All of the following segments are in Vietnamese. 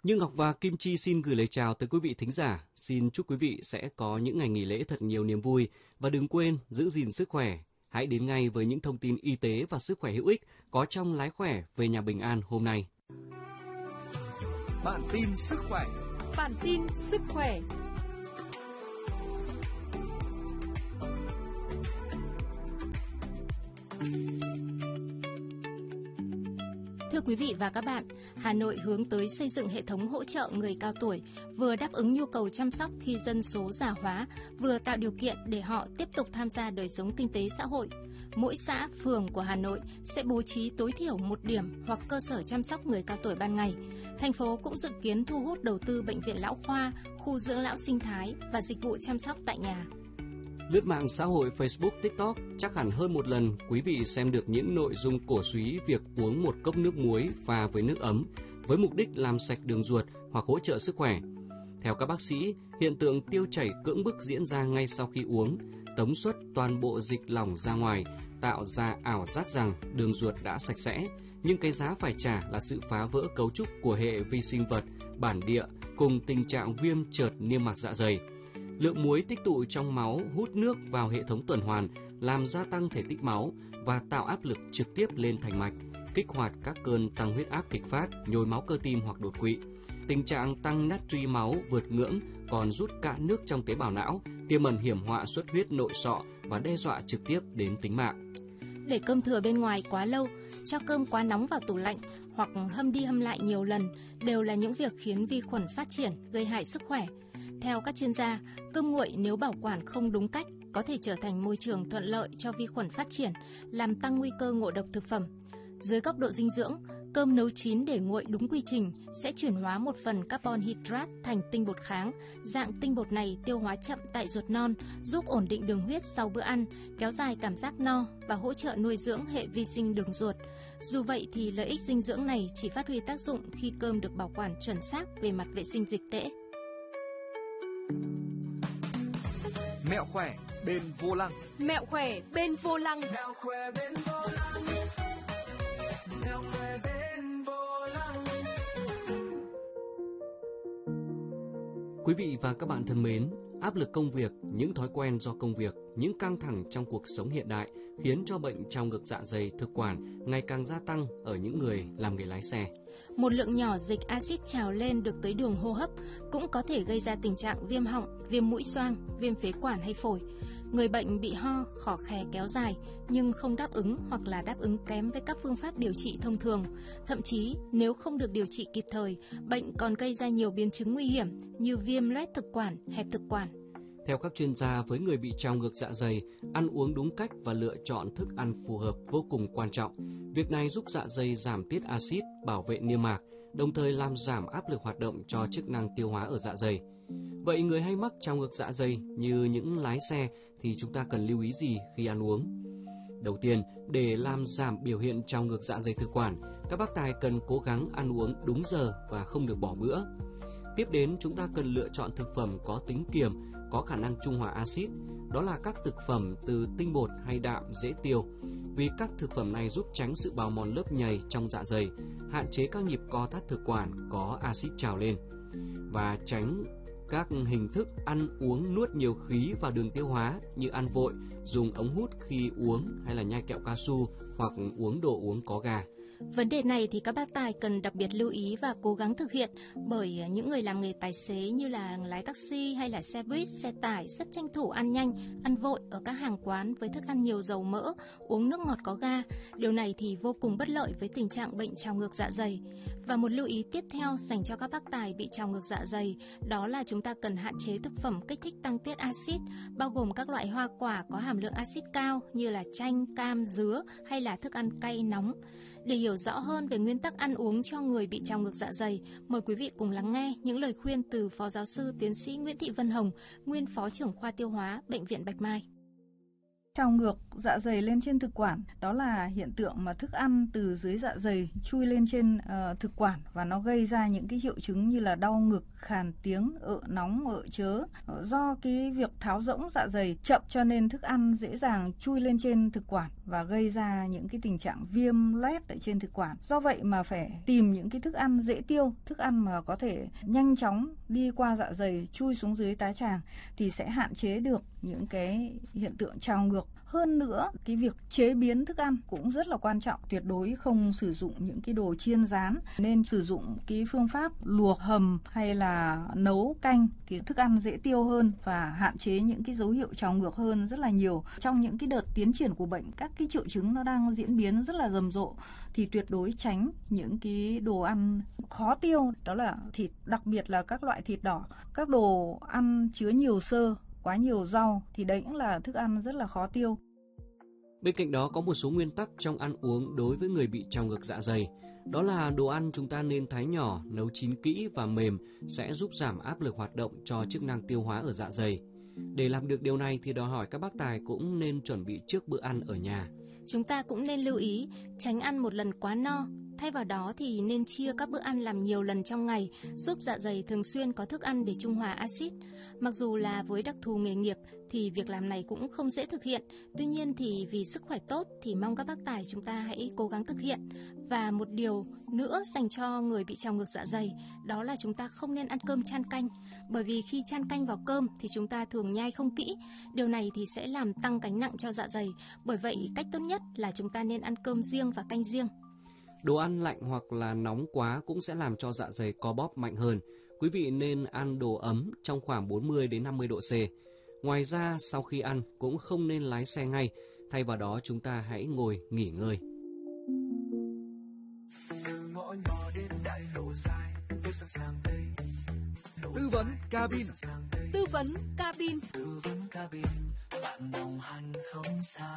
Như Ngọc và Kim Chi xin gửi lời chào tới quý vị thính giả. Xin chúc quý vị sẽ có những ngày nghỉ lễ thật nhiều niềm vui và đừng quên giữ gìn sức khỏe. Hãy đến ngay với những thông tin y tế và sức khỏe hữu ích có trong Lái khỏe về nhà bình an hôm nay. Bản tin sức khỏe. Bản tin sức khỏe. Thưa quý vị và các bạn, Hà Nội hướng tới xây dựng hệ thống hỗ trợ người cao tuổi, vừa đáp ứng nhu cầu chăm sóc khi dân số già hóa, vừa tạo điều kiện để họ tiếp tục tham gia đời sống kinh tế xã hội. Mỗi xã, phường của Hà Nội sẽ bố trí tối thiểu một điểm hoặc cơ sở chăm sóc người cao tuổi ban ngày. Thành phố cũng dự kiến thu hút đầu tư bệnh viện lão khoa, khu dưỡng lão sinh thái và dịch vụ chăm sóc tại nhà. Lướt mạng xã hội Facebook, TikTok, chắc hẳn hơn một lần quý vị xem được những nội dung cổ súy việc uống một cốc nước muối pha với nước ấm với mục đích làm sạch đường ruột hoặc hỗ trợ sức khỏe. Theo các bác sĩ, hiện tượng tiêu chảy cưỡng bức diễn ra ngay sau khi uống, tống xuất toàn bộ dịch lỏng ra ngoài, tạo ra ảo giác rằng đường ruột đã sạch sẽ, nhưng cái giá phải trả là sự phá vỡ cấu trúc của hệ vi sinh vật, bản địa cùng tình trạng viêm chợt niêm mạc dạ dày. Lượng muối tích tụ trong máu hút nước vào hệ thống tuần hoàn, làm gia tăng thể tích máu và tạo áp lực trực tiếp lên thành mạch, kích hoạt các cơn tăng huyết áp kịch phát, nhồi máu cơ tim hoặc đột quỵ. Tình trạng tăng natri máu vượt ngưỡng còn rút cạn nước trong tế bào não, tiềm ẩn hiểm họa xuất huyết nội sọ và đe dọa trực tiếp đến tính mạng. Để cơm thừa bên ngoài quá lâu, cho cơm quá nóng vào tủ lạnh hoặc hâm đi hâm lại nhiều lần đều là những việc khiến vi khuẩn phát triển, gây hại sức khỏe. Theo các chuyên gia, cơm nguội nếu bảo quản không đúng cách có thể trở thành môi trường thuận lợi cho vi khuẩn phát triển, làm tăng nguy cơ ngộ độc thực phẩm. Dưới góc độ dinh dưỡng, cơm nấu chín để nguội đúng quy trình sẽ chuyển hóa một phần carbon hydrate thành tinh bột kháng. Dạng tinh bột này tiêu hóa chậm tại ruột non, giúp ổn định đường huyết sau bữa ăn, kéo dài cảm giác no và hỗ trợ nuôi dưỡng hệ vi sinh đường ruột. Dù vậy thì lợi ích dinh dưỡng này chỉ phát huy tác dụng khi cơm được bảo quản chuẩn xác về mặt vệ sinh dịch tễ. Mẹo khỏe bên vô lăng. Mẹo khỏe bên vô lăng. Mẹo khỏe bên vô lăng. Mẹo khỏe bên vô lăng. Quý vị và các bạn thân mến, áp lực công việc, những thói quen do công việc, những căng thẳng trong cuộc sống hiện đại khiến cho bệnh trào ngược dạ dày thực quản ngày càng gia tăng ở những người làm nghề lái xe. Một lượng nhỏ dịch axit trào lên được tới đường hô hấp cũng có thể gây ra tình trạng viêm họng, viêm mũi xoang, viêm phế quản hay phổi. Người bệnh bị ho, khò khè kéo dài nhưng không đáp ứng hoặc là đáp ứng kém với các phương pháp điều trị thông thường. Thậm chí nếu không được điều trị kịp thời, bệnh còn gây ra nhiều biến chứng nguy hiểm như viêm loét thực quản, hẹp thực quản. Theo các chuyên gia, với người bị trào ngược dạ dày, ăn uống đúng cách và lựa chọn thức ăn phù hợp vô cùng quan trọng. Việc này giúp dạ dày giảm tiết axit, bảo vệ niêm mạc, đồng thời làm giảm áp lực hoạt động cho chức năng tiêu hóa ở dạ dày. Vậy người hay mắc trào ngược dạ dày như những lái xe thì chúng ta cần lưu ý gì khi ăn uống? Đầu tiên, để làm giảm biểu hiện trào ngược dạ dày thực quản, các bác tài cần cố gắng ăn uống đúng giờ và không được bỏ bữa. Tiếp đến, chúng ta cần lựa chọn thực phẩm có tính kiềm, có khả năng trung hòa axit, đó là các thực phẩm từ tinh bột hay đạm dễ tiêu, vì các thực phẩm này giúp tránh sự bào mòn lớp nhầy trong dạ dày, hạn chế các nhịp co thắt thực quản có axit trào lên, và tránh các hình thức ăn uống nuốt nhiều khí vào đường tiêu hóa như ăn vội, dùng ống hút khi uống hay là nhai kẹo cao su hoặc uống đồ uống có ga. Vấn đề này thì các bác tài cần đặc biệt lưu ý và cố gắng thực hiện, bởi những người làm nghề tài xế như là lái taxi hay là xe buýt, xe tải rất tranh thủ ăn nhanh, ăn vội ở các hàng quán với thức ăn nhiều dầu mỡ, uống nước ngọt có ga. Điều này thì vô cùng bất lợi với tình trạng bệnh trào ngược dạ dày. Và một lưu ý tiếp theo dành cho các bác tài bị trào ngược dạ dày, đó là chúng ta cần hạn chế thực phẩm kích thích tăng tiết axit, bao gồm các loại hoa quả có hàm lượng axit cao như là chanh, cam, dứa hay là thức ăn cay nóng. Để hiểu rõ hơn về nguyên tắc ăn uống cho người bị trào ngược dạ dày, mời quý vị cùng lắng nghe những lời khuyên từ Phó Giáo sư Tiến sĩ Nguyễn Thị Vân Hồng, nguyên Phó trưởng khoa tiêu hóa Bệnh viện Bạch Mai. Trào ngược dạ dày lên trên thực quản, đó là hiện tượng mà thức ăn từ dưới dạ dày chui lên trên thực quản và nó gây ra những cái triệu chứng như là đau ngực, khàn tiếng, ợ nóng, ợ chớ. Do cái việc tháo rỗng dạ dày chậm cho nên thức ăn dễ dàng chui lên trên thực quản và gây ra những cái tình trạng viêm loét ở trên thực quản. Do vậy mà phải tìm những cái thức ăn dễ tiêu, thức ăn mà có thể nhanh chóng đi qua dạ dày chui xuống dưới tá tràng thì sẽ hạn chế được những cái hiện tượng trào ngược. Hơn nữa, cái việc chế biến thức ăn cũng rất là quan trọng, tuyệt đối không sử dụng những cái đồ chiên rán, nên sử dụng cái phương pháp luộc, hầm hay là nấu canh thì thức ăn dễ tiêu hơn và hạn chế những cái dấu hiệu trào ngược hơn rất là nhiều. Trong những cái đợt tiến triển của bệnh, các cái triệu chứng nó đang diễn biến rất là rầm rộ thì tuyệt đối tránh những cái đồ ăn khó tiêu, đó là thịt, đặc biệt là các loại thịt đỏ, các đồ ăn chứa nhiều xơ, quá nhiều rau thì đấy cũng là thức ăn rất là khó tiêu. Bên cạnh đó có một số nguyên tắc trong ăn uống đối với người bị trào ngược dạ dày. Đó là đồ ăn chúng ta nên thái nhỏ, nấu chín kỹ và mềm sẽ giúp giảm áp lực hoạt động cho chức năng tiêu hóa ở dạ dày. Để làm được điều này thì đòi hỏi các bác tài cũng nên chuẩn bị trước bữa ăn ở nhà. Chúng ta cũng nên lưu ý tránh ăn một lần quá no. Thay vào đó thì nên chia các bữa ăn làm nhiều lần trong ngày, giúp dạ dày thường xuyên có thức ăn để trung hòa axit. Mặc dù là với đặc thù nghề nghiệp thì việc làm này cũng không dễ thực hiện. Tuy nhiên thì vì sức khỏe tốt thì mong các bác tài chúng ta hãy cố gắng thực hiện. Và một điều nữa dành cho người bị trào ngược dạ dày, đó là chúng ta không nên ăn cơm chan canh. Bởi vì khi chan canh vào cơm thì chúng ta thường nhai không kỹ. Điều này thì sẽ làm tăng gánh nặng cho dạ dày. Bởi vậy cách tốt nhất là chúng ta nên ăn cơm riêng và canh riêng. Đồ ăn lạnh hoặc là nóng quá cũng sẽ làm cho dạ dày co bóp mạnh hơn. Quý vị nên ăn đồ ấm trong khoảng 40 đến 50 độ C. Ngoài ra, sau khi ăn cũng không nên lái xe ngay, thay vào đó chúng ta hãy ngồi nghỉ ngơi. Từ ngõ nhỏ đến đại lộ dài, tôi sẵn sàng đây. Tư vấn cabin. Tư vấn cabin. Tư vấn cabin, bạn đồng hành không xa.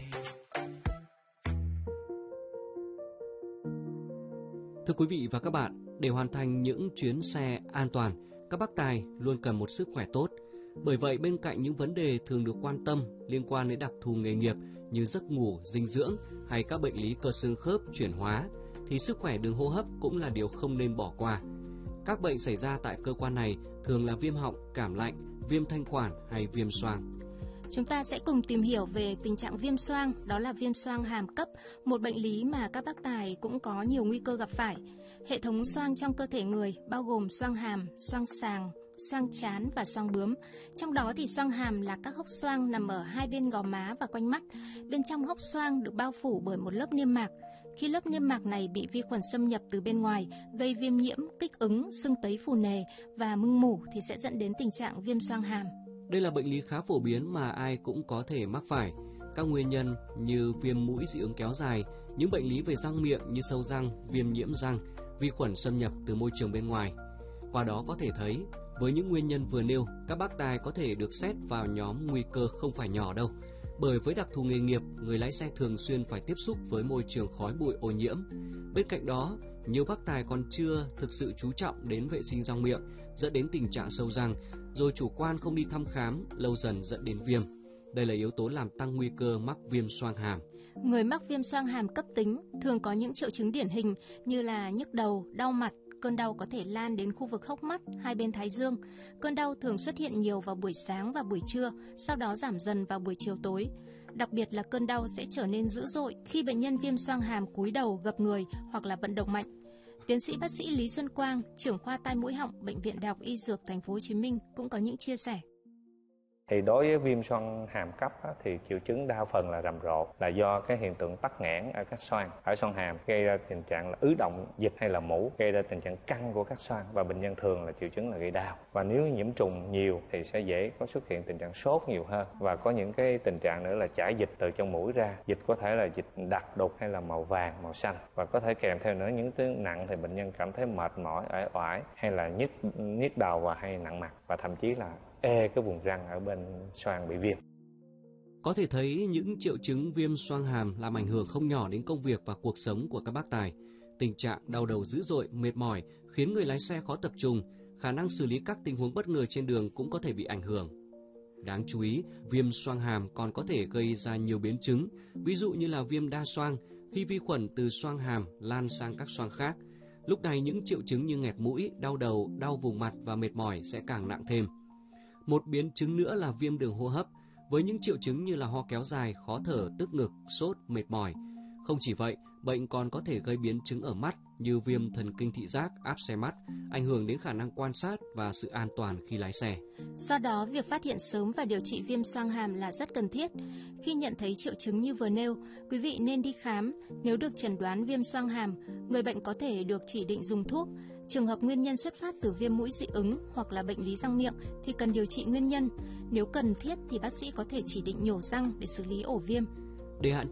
Thưa quý vị và các bạn, để hoàn thành những chuyến xe an toàn, các bác tài luôn cần một sức khỏe tốt. Bởi vậy, bên cạnh những vấn đề thường được quan tâm liên quan đến đặc thù nghề nghiệp như giấc ngủ, dinh dưỡng hay các bệnh lý cơ xương khớp, chuyển hóa, thì sức khỏe đường hô hấp cũng là điều không nên bỏ qua. Các bệnh xảy ra tại cơ quan này thường là viêm họng, cảm lạnh, viêm thanh quản hay viêm xoang. Chúng ta sẽ cùng tìm hiểu về tình trạng viêm xoang, đó là viêm xoang hàm cấp, một bệnh lý mà các bác tài cũng có nhiều nguy cơ gặp phải. Hệ thống xoang trong cơ thể người bao gồm xoang hàm, xoang sàng, xoang trán và xoang bướm. Trong đó thì xoang hàm là các hốc xoang nằm ở hai bên gò má và quanh mắt. Bên trong hốc xoang được bao phủ bởi một lớp niêm mạc. Khi lớp niêm mạc này bị vi khuẩn xâm nhập từ bên ngoài, gây viêm nhiễm, kích ứng, sưng tấy phù nề và mưng mủ thì sẽ dẫn đến tình trạng viêm xoang hàm. Đây là bệnh lý khá phổ biến mà ai cũng có thể mắc phải. Các nguyên nhân như viêm mũi dị ứng kéo dài, những bệnh lý về răng miệng như sâu răng, viêm nhiễm răng, vi khuẩn xâm nhập từ môi trường bên ngoài. Qua đó có thể thấy, với những nguyên nhân vừa nêu, các bác tài có thể được xét vào nhóm nguy cơ không phải nhỏ đâu. Bởi với đặc thù nghề nghiệp, người lái xe thường xuyên phải tiếp xúc với môi trường khói bụi ô nhiễm. Bên cạnh đó, nhiều bác tài còn chưa thực sự chú trọng đến vệ sinh răng miệng, dẫn đến tình trạng sâu răng, rồi chủ quan không đi thăm khám, lâu dần dẫn đến viêm. Đây là yếu tố làm tăng nguy cơ mắc viêm xoang hàm. Người mắc viêm xoang hàm cấp tính thường có những triệu chứng điển hình như là nhức đầu, đau mặt. Cơn đau có thể lan đến khu vực hốc mắt, hai bên thái dương. Cơn đau thường xuất hiện nhiều vào buổi sáng và buổi trưa, sau đó giảm dần vào buổi chiều tối. Đặc biệt là cơn đau sẽ trở nên dữ dội khi bệnh nhân viêm xoang hàm cúi đầu, gập người hoặc là vận động mạnh. Tiến sĩ bác sĩ Lý Xuân Quang, trưởng khoa tai mũi họng, Bệnh viện Đại học Y Dược Thành phố Hồ Chí Minh cũng có những chia sẻ. Thì đối với viêm xoang hàm cấp thì triệu chứng đa phần là rầm rộ, là do cái hiện tượng tắc nghẽn ở các xoang, ở xoang hàm, gây ra tình trạng là ứ động dịch hay là mủ, gây ra tình trạng căng của các xoang, và bệnh nhân thường là triệu chứng là gây đau. Và nếu nhiễm trùng nhiều thì sẽ dễ có xuất hiện tình trạng sốt nhiều hơn, và có những cái tình trạng nữa là chảy dịch từ trong mũi ra. Dịch có thể là dịch đặc đục hay là màu vàng, màu xanh, và có thể kèm theo nữa những thứ nặng thì bệnh nhân cảm thấy mệt mỏi, uể oải hay là nhức đầu và hay nặng mặt, và thậm chí là cái vùng răng ở bên xoang bị viêm. Có thể thấy những triệu chứng viêm xoang hàm làm ảnh hưởng không nhỏ đến công việc và cuộc sống của các bác tài. Tình trạng đau đầu dữ dội, mệt mỏi khiến người lái xe khó tập trung, khả năng xử lý các tình huống bất ngờ trên đường cũng có thể bị ảnh hưởng. Đáng chú ý, viêm xoang hàm còn có thể gây ra nhiều biến chứng, ví dụ như là viêm đa xoang, khi vi khuẩn từ xoang hàm lan sang các xoang khác. Lúc này những triệu chứng như nghẹt mũi, đau đầu, đau vùng mặt và mệt mỏi sẽ càng nặng thêm. Một biến chứng nữa là viêm đường hô hấp, với những triệu chứng như là ho kéo dài, khó thở, tức ngực, sốt, mệt mỏi. Không chỉ vậy, bệnh còn có thể gây biến chứng ở mắt như viêm thần kinh thị giác, áp xe mắt, ảnh hưởng đến khả năng quan sát và sự an toàn khi lái xe. Do đó, việc phát hiện sớm và điều trị viêm xoang hàm là rất cần thiết. Khi nhận thấy triệu chứng như vừa nêu, quý vị nên đi khám. Nếu được chẩn đoán viêm xoang hàm, người bệnh có thể được chỉ định dùng thuốc. Trường hợp nguyên nhân xuất phát từ viêm mũi dị ứng hoặc là bệnh lý răng miệng thì cần điều trị nguyên nhân. Nếu cần thiết thì bác sĩ có thể chỉ định nhổ răng để xử lý ổ viêm. Để hạn